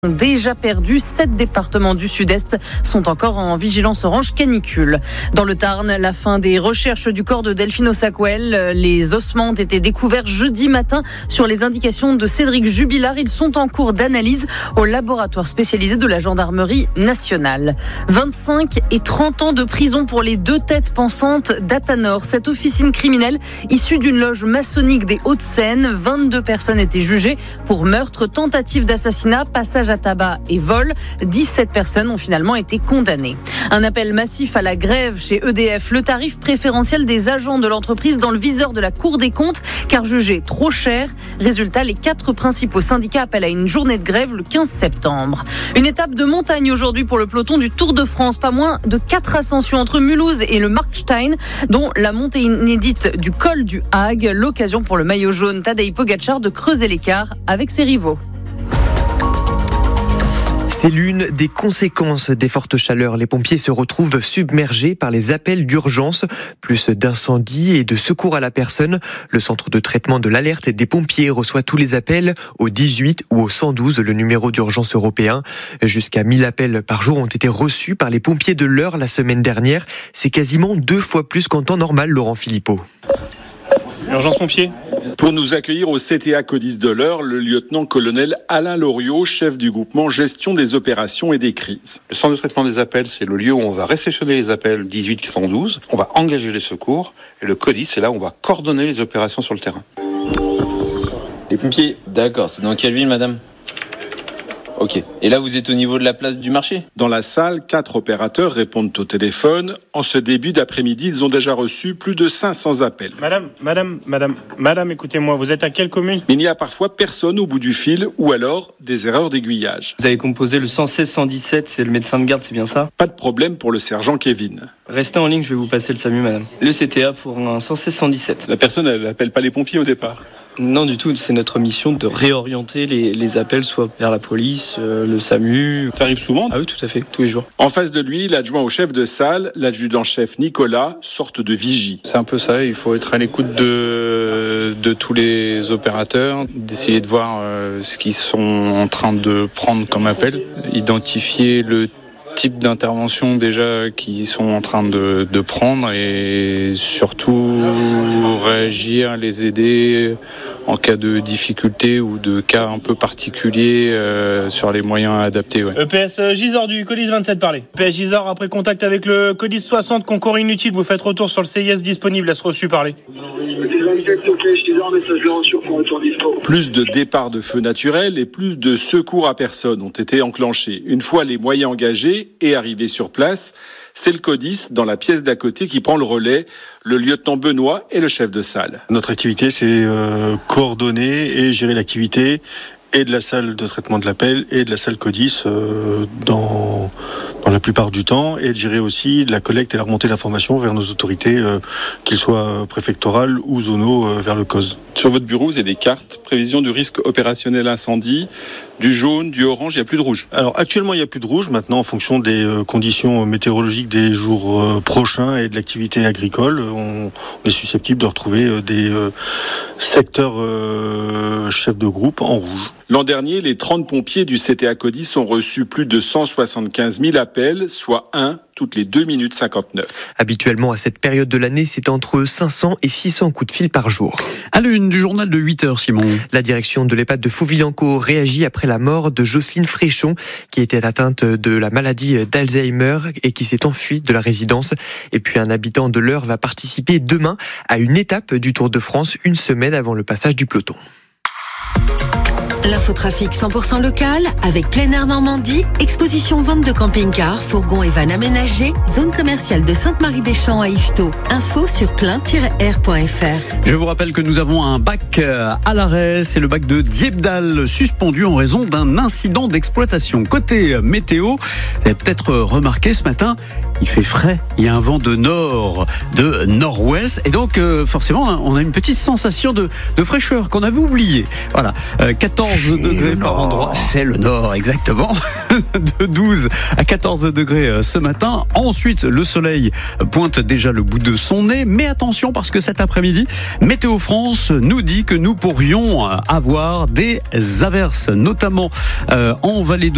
Déjà perdu, 7 départements du sud-est sont encore en vigilance orange canicule. Dans le Tarn, la fin des recherches du corps de Delphine Ossaquel. Les ossements ont été découverts jeudi matin sur les indications de Cédric Jubilard. Ils sont en cours d'analyse au laboratoire spécialisé de la gendarmerie nationale. 25 et 30 ans de prison pour les 2 têtes pensantes d'Athanor. Cette officine criminelle issue d'une loge maçonnique des Hauts-de-Seine. 22 personnes étaient jugées pour meurtre, tentative d'assassinat, passage à tabac et vol. 17 personnes ont finalement été condamnées. Un appel massif à la grève chez EDF. Le tarif préférentiel des agents de l'entreprise dans le viseur de la Cour des comptes, car jugé trop cher. Résultat, les 4 principaux syndicats appellent à une journée de grève le 15 septembre. Une étape de montagne aujourd'hui pour le peloton du Tour de France. Pas moins de 4 ascensions entre Mulhouse et le Markstein, dont la montée inédite du col du Hague. L'occasion pour le maillot jaune Tadej Pogačar de creuser l'écart avec ses rivaux. C'est l'une des conséquences des fortes chaleurs. Les pompiers se retrouvent submergés par les appels d'urgence. Plus d'incendies et de secours à la personne. Le centre de traitement de l'alerte des pompiers reçoit tous les appels au 18 ou au 112, le numéro d'urgence européen. Jusqu'à 1000 appels par jour ont été reçus par les pompiers de l'Eure la semaine dernière. C'est quasiment 2 fois plus qu'en temps normal, Laurent Philippot. Urgence pompier. Pour nous accueillir au CTA Codis de l'Eure, le lieutenant-colonel Alain Loriot, chef du groupement gestion des opérations et des crises. Le centre de traitement des appels, c'est le lieu où on va réceptionner les appels 18-112, on va engager les secours, et le Codis, c'est là où on va coordonner les opérations sur le terrain. Les pompiers, d'accord, c'est dans quelle ville, madame ? Ok. Et là, vous êtes au niveau de la place du marché ? Dans la salle, 4 opérateurs répondent au téléphone. En ce début d'après-midi, ils ont déjà reçu plus de 500 appels. Madame, écoutez-moi, vous êtes à quelle commune ? Mais il n'y a parfois personne au bout du fil ou alors des erreurs d'aiguillage. Vous avez composé le 116-117, c'est le médecin de garde, c'est bien ça ? Pas de problème pour le sergent Kevin. Restez en ligne, je vais vous passer le SAMU, madame. Le CTA pour un 116-117. La personne, elle n'appelle pas les pompiers au départ. Non du tout, c'est notre mission de réorienter les appels, soit vers la police, le SAMU. Ça arrive souvent ? Ah oui, tout à fait, tous les jours. En face de lui, l'adjoint au chef de salle, l'adjudant-chef Nicolas, sorte de vigie. C'est un peu ça, il faut être à l'écoute de tous les opérateurs, d'essayer de voir ce qu'ils sont en train de prendre comme appel, identifier le type d'intervention déjà qu'ils sont en train de prendre et surtout réagir, les aider en cas de difficulté ou de cas un peu particuliers sur les moyens adaptés. Ouais. EPS Gisors du Codis 27 parlé. EPS Gisors, après contact avec le Codis 60, concours inutile, vous faites retour sur le CIS disponible, laisse reçu parler. Plus de départs de feux naturels et plus de secours à personne ont été enclenchés. Une fois les moyens engagés et arrivés sur place, c'est le Codis, dans la pièce d'à côté, qui prend le relais, le lieutenant Benoît et le chef de salle. Notre activité, c'est coordonner et gérer l'activité et de la salle de traitement de l'appel et de la salle Codis dans la plupart du temps, et de gérer aussi la collecte et la remontée d'informations vers nos autorités, qu'ils soient préfectorales ou zonaux, vers le COS. Sur votre bureau, vous avez des cartes, prévision du risque opérationnel incendie, du jaune, du orange, il n'y a plus de rouge. Alors actuellement, il n'y a plus de rouge. Maintenant, en fonction des conditions météorologiques des jours prochains et de l'activité agricole, on est susceptible de retrouver des secteurs chefs de groupe en rouge. L'an dernier, les 30 pompiers du CTA Codis ont reçu plus de 175 000 appels, soit 1 toutes les 2 minutes 59. Habituellement, à cette période de l'année, c'est entre 500 et 600 coups de fil par jour. À l'une du journal de 8h, Simon. La direction de l'EHPAD de Faux-Villancourt réagit après la mort de Jocelyne Fréchon, qui était atteinte de la maladie d'Alzheimer et qui s'est enfuie de la résidence. Et puis un habitant de l'Eure va participer demain à une étape du Tour de France, une semaine avant le passage du peloton. L'infotrafic 100% local avec Plein Air Normandie, exposition vente de camping-cars, fourgons et vannes aménagés, zone commerciale de Sainte-Marie-des-Champs à Yvetot. Info sur plein-air.fr. Je vous rappelle que nous avons un bac à l'arrêt, c'est le bac de Diepdal, suspendu en raison d'un incident d'exploitation. Côté météo, vous avez peut-être remarqué ce matin, il fait frais, il y a un vent de nord, de nord-ouest, et donc forcément on a une petite sensation de fraîcheur qu'on avait oubliée. Voilà, 14 degrés par endroit, c'est le nord exactement, de 12 à 14 degrés ce matin. Ensuite le soleil pointe déjà le bout de son nez, mais attention parce que cet après-midi, Météo France nous dit que nous pourrions avoir des averses, notamment en vallée de